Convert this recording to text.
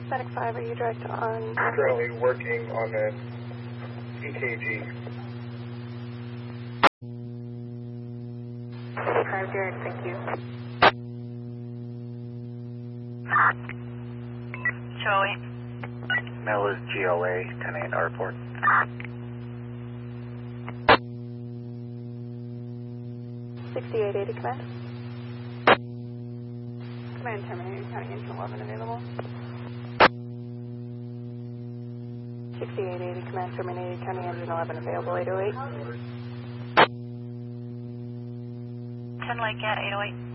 Medic 5, are you direct on? Currently working on an EKG. 5 direct, thank you. Joey. Mel is GLA, 10-8 airport. $68.80 command. Command terminated, counting into 11 available. $68.80 command terminated, counting engine 11 available, 808. 10 Lake, yeah, 808.